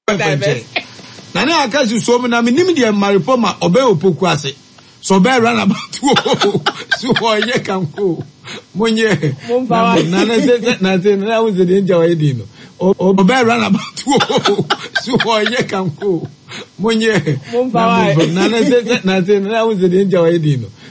Nana akazi so me na me nim de maripoma obe opoku ase. So be run about so oye kanko. Monye. Nana say na we dey enjoy edino. Obe run about so oye kanko. Monye. Nana say na we dey enjoy edino.